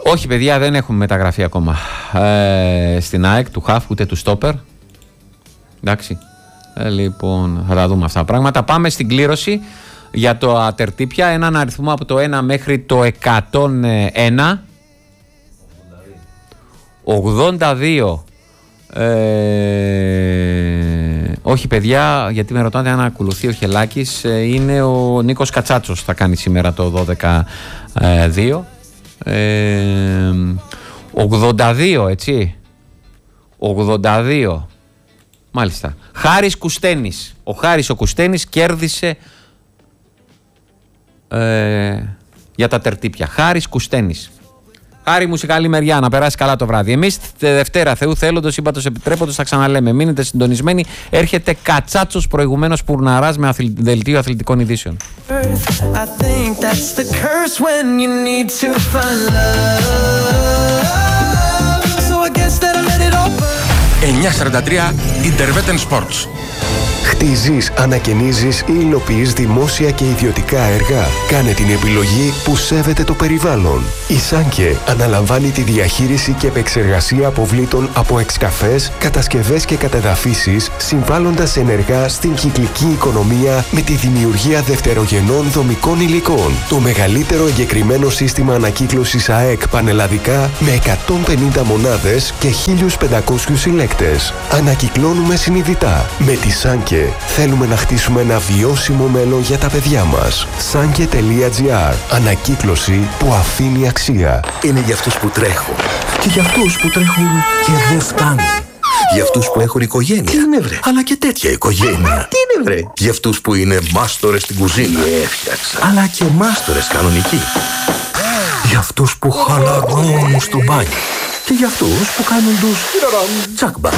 Όχι, παιδιά, δεν έχουμε μεταγραφεί ακόμα στην ΑΕΚ του Χαφ ούτε του Στόπερ. Εντάξει. Λοιπόν, θα τα δούμε αυτά τα πράγματα. Πάμε στην κλήρωση για το ατερτύπια. Έναν αριθμό από το 1 μέχρι το 101. 82. Όχι, παιδιά, γιατί με ρωτάτε αν ακολουθεί ο Χελάκης. Είναι ο Νίκος Κατσάτσος, θα κάνει σήμερα το 12-2. 82, έτσι. 82. Μάλιστα. Χάρης Κουστένης. Ο Χάρης ο Κουστένης κέρδισε για τα τερτύπια. Χάρης Κουστένης. Χάρη μου, σε καλή μεριά, να περάσει καλά το βράδυ. Εμείς τη Δευτέρα, Θεού θέλοντος, ύπατος επιτρέποντος, θα ξαναλέμε. Μείνετε συντονισμένοι. Έρχεται Κατσάτσος, προηγουμένως Πουρναράς με δελτίο αθλητικών ειδήσεων. 943 Interveten Sports. Χτίζεις, ανακαινίζεις ή υλοποιείς δημόσια και ιδιωτικά έργα. Κάνε την επιλογή που σέβεται το περιβάλλον. Η Σάνκε αναλαμβάνει τη διαχείριση και επεξεργασία αποβλήτων από εξκαφές, κατασκευές και κατεδαφίσεις, συμβάλλοντας ενεργά στην κυκλική οικονομία με τη δημιουργία δευτερογενών δομικών υλικών. Το μεγαλύτερο εγκεκριμένο σύστημα ανακύκλωσης ΑΕΚ πανελλαδικά με 150 μονάδες και 1.500 συλλέκτες. Ανακυκλώνουμε συνειδητά. Με τη Σάνκε θέλουμε να χτίσουμε ένα βιώσιμο μέλλον για τα παιδιά μας. Sanke.gr. Ανακύκλωση που αφήνει αξία. Είναι για αυτούς που τρέχουν. Και για αυτούς που τρέχουν και δεν φτάνουν. Για αυτούς που έχουν οικογένεια. Τι είναι βρε. Αλλά και τέτοια οικογένεια. Τι είναι βρε. Για αυτούς που είναι μάστορες στην κουζίνα. Έφτιαξα. Αλλά και μάστορες κανονικοί. Για αυτούς που χαλαρώνουν στο μπάνιο. Και για αυτούς που κάνουν τους τσακμπα.